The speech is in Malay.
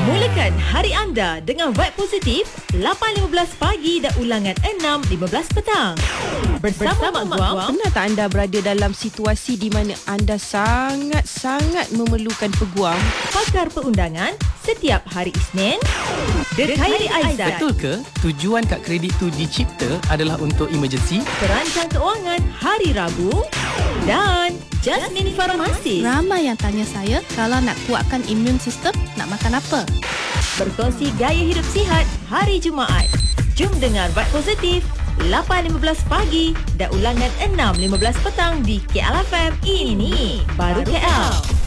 Mulakan hari anda dengan vibe positif 8.15 pagi dan ulangan 6.15 petang. Bersama Mak Guam. Pernah tak anda berada dalam situasi di mana anda sangat memerlukan peguam? Pakar perundangan setiap hari Isnin. The Khairi Aizat. Betul ke tujuan kad kredit tu dicipta adalah untuk emergency? Perancang keuangan hari Rabu. Dan Jasmine Farmasi. Ramai yang tanya saya, kalau nak kuatkan imun sistem, nak makan apa? Berkongsi gaya hidup sihat hari Jumaat. Jom dengar vibe positif 8.15 pagi dan ulangan 6.15 petang di KL FM. Ini baru KL.